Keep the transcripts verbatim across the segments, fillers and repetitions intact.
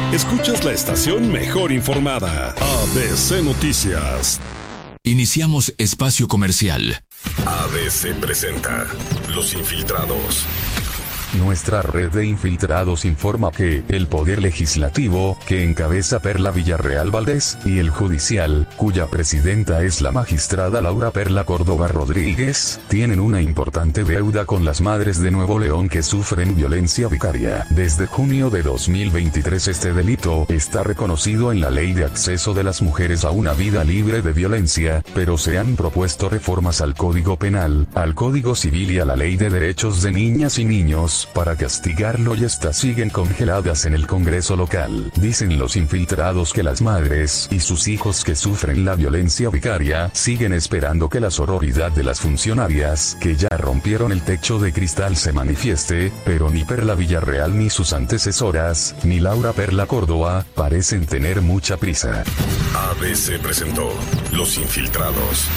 Escuchas la estación mejor informada, A B C Noticias. Iniciamos espacio comercial. A B C presenta Los Infiltrados. Nuestra red de infiltrados informa que el Poder Legislativo, que encabeza Perla Villarreal Valdés, y el Judicial, cuya presidenta es la magistrada Laura Perla Córdoba Rodríguez, tienen una importante deuda con las madres de Nuevo León que sufren violencia vicaria. Desde junio de dos mil veintitrés este delito está reconocido en la Ley de Acceso de las Mujeres a una Vida Libre de Violencia, pero se han propuesto reformas al Código Penal, al Código Civil y a la Ley de Derechos de Niñas y Niños, para castigarlo, y estas siguen congeladas en el Congreso local. Dicen los infiltrados que las madres y sus hijos que sufren la violencia vicaria siguen esperando que la sororidad de las funcionarias, que ya rompieron el techo de cristal, se manifieste, pero ni Perla Villarreal ni sus antecesoras, ni Laura Perla Córdoba, parecen tener mucha prisa. A B C presentó Los Infiltrados.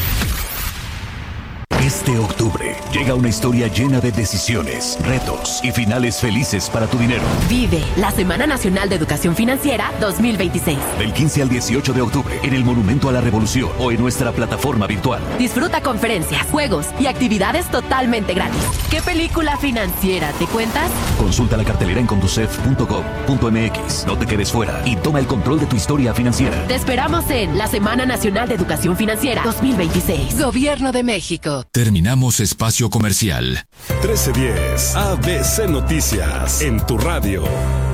Este octubre llega una historia llena de decisiones, retos y finales felices para tu dinero. Vive la Semana Nacional de Educación Financiera dos mil veintiséis. Del quince al dieciocho de octubre en el Monumento a la Revolución o en nuestra plataforma virtual. Disfruta conferencias, juegos y actividades totalmente gratis. ¿Qué película financiera te cuentas? Consulta la cartelera en conducef punto gov punto m x. No te quedes fuera y toma el control de tu historia financiera. Te esperamos en la Semana Nacional de Educación Financiera dos mil veintiséis. Gobierno de México. Terminamos espacio comercial. trece diez, A B C Noticias, en tu radio.